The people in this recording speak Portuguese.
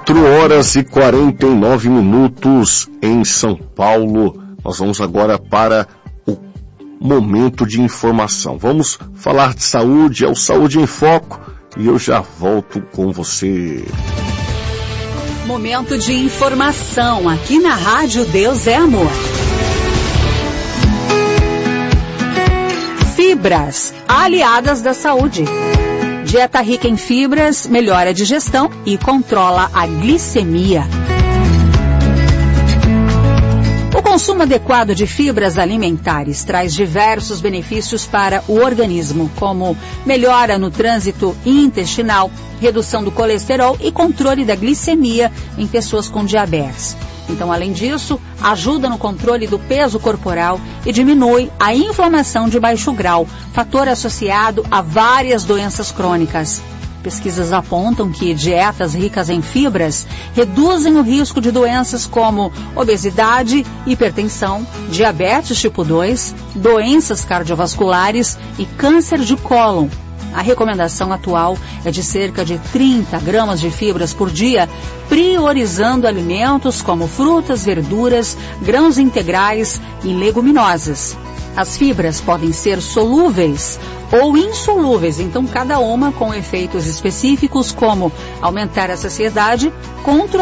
4h49 em São Paulo. Nós vamos agora para o momento de informação. Vamos falar de saúde, é o Saúde em Foco, e eu já volto com você. Momento de informação aqui na Rádio Deus é Amor. Fibras, aliadas da saúde. Dieta rica em fibras melhora a digestão e controla a glicemia. O consumo adequado de fibras alimentares traz diversos benefícios para o organismo, como melhora no trânsito intestinal, redução do colesterol e controle da glicemia em pessoas com diabetes. Então, além disso, ajuda no controle do peso corporal e diminui a inflamação de baixo grau, fator associado a várias doenças crônicas. Pesquisas apontam que dietas ricas em fibras reduzem o risco de doenças como obesidade, hipertensão, diabetes tipo 2, doenças cardiovasculares e câncer de cólon. A recomendação atual é de cerca de 30 gramas de fibras por dia, priorizando alimentos como frutas, verduras, grãos integrais e leguminosas. As fibras podem ser solúveis ou insolúveis, então cada uma com efeitos específicos como aumentar a saciedade, controlar